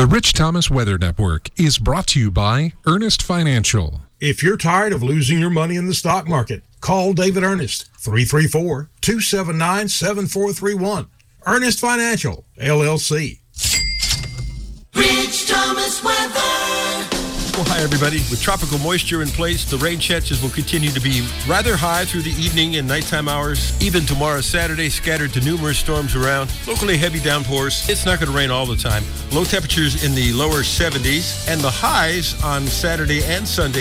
Rich Thomas Weather Network is brought to you by Ernest Financial. If you're tired of losing your money in the stock market, call David Ernest, 334-279-7431. Ernest Financial, LLC. Rich Thomas Weather. Well, hi, everybody. With tropical moisture in place, the rain chances will continue to be rather high through the evening and nighttime hours. Even tomorrow, Saturday, scattered to numerous storms around. Locally heavy downpours. It's not going to rain all the time. Low temperatures in the lower 70s, and the highs on Saturday and Sunday